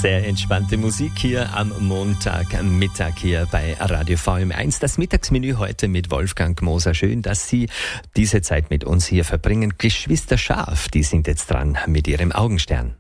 Sehr entspannte Musik hier am Montagmittag hier bei Radio VM1. Das Mittagsmenü heute mit Wolfgang Moser. Schön, dass Sie diese Zeit mit uns hier verbringen. Geschwister Scharf, die sind jetzt dran mit ihrem Augenstern.